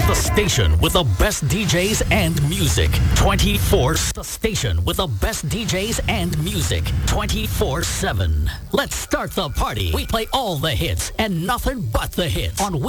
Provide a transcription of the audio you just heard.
The station with the best DJs and music. 24. The station with the best DJs and music. 24/7. Let's start the party. We play all the hits and nothing but the hits on